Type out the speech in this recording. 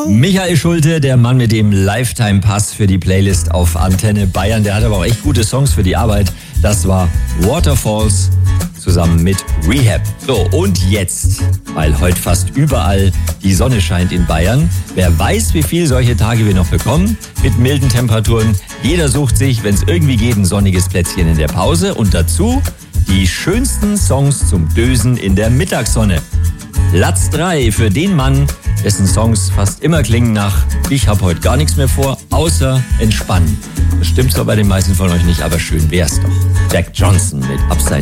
Michael Schulte, der Mann mit dem Lifetime-Pass für die Playlist auf Antenne Bayern. Der hat aber auch echt gute Songs für die Arbeit. Das war Waterfalls zusammen mit Rehab. So, und jetzt, weil heute fast überall die Sonne scheint in Bayern. Wer weiß, wie viel solche Tage wir noch bekommen mit milden Temperaturen. Jeder sucht sich, wenn es irgendwie geht, ein sonniges Plätzchen in der Pause. Und dazu die schönsten Songs zum Dösen in der Mittagssonne. Platz 3 für den Mann, dessen Songs fast immer klingen nach "Ich hab heute gar nichts mehr vor, außer entspannen". Das stimmt zwar bei den meisten von euch nicht, aber schön wär's doch. Jack Johnson mit Upside